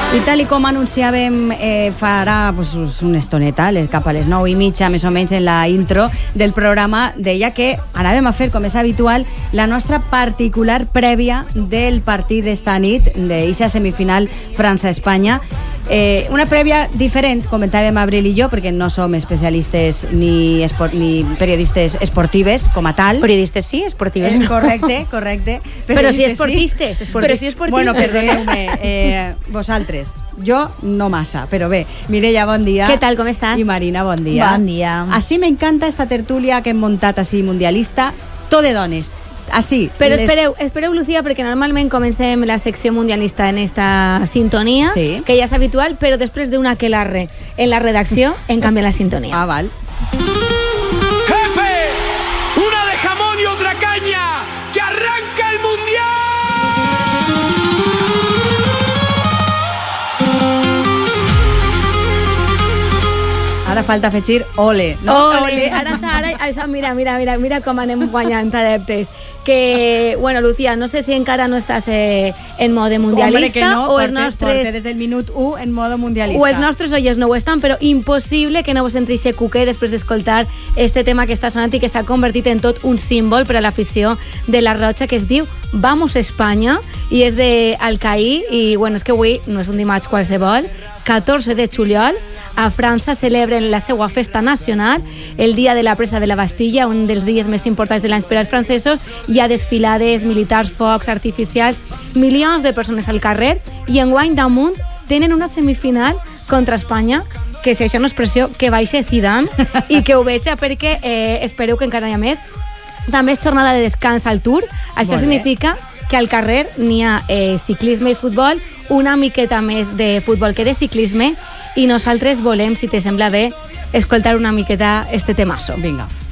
I tal com anunciàvem farà una estoneta, cap a les 9:30 més o menys en la intro del programa, deia que anàvem a fer, com és habitual, la nostra particular prèvia del partit d'esta nit, d'eixa semifinal França-Espanya. Una prèvia diferent, comentàvem Abril i jo, perquè no som especialistes ni periodistes esportives com a tal. Periodistes sí, esportives no. Correcte. Però sí esportistes. Però sí esportistes. Bueno, perdoneu-me, vosaltres. Jo no massa, però bé. Mireia, bon dia. Què tal, com estàs? I Marina, bon dia. Bon dia. Així m'encanta esta tertúlia que hem muntat així mundialista, tot de dones. Así. Però espereu, Lucía, perquè normalment comencem la secció mundialista en esta sintonia, sí, que ja és habitual, però després d'una aquelarre en la redacció en canvia la sintonia. Ah, val. ¡Jefe! ¡Una de jamón y otra caña! ¡Que arranca el mundial! Ara falta afegir ole, no? Ole. Ara això, mira com anem guanyant adeptes. Que, bueno, Lucía, no sé si encara no estàs en mode mundialista. Hombre, que no, o els nostres... porte des del minut 1 en mode mundialista. O els nostres oients no ho estan, però impossible que no vos entri ese cuquer després d'escoltar este tema que està sonant i que s'ha convertit en tot un símbol per a l'afició de la Roja, que es diu Vamos Espanya, i és d'Alcaí, i bueno, és que avui no és un dimarts qualsevol, 14 de juliol, a França celebren la seva festa nacional, el dia de la presa de la Bastilla, un dels dies més importants de l'any per als francesos. Hi ha desfilades militars, focs artificials, milions de persones al carrer, i enguany damunt tenen una semifinal contra Espanya, que si això no és pressió, que baixa Zidane, i que ho veig perquè espereu que encara hi ha més. També és jornada de descans al Tour. Això significa que al carrer n'hi ha ciclisme i futbol, una miqueta més de futbol que de ciclisme, i nosaltres volem, si te sembla bé, escoltar una miqueta este temazo. Vinga.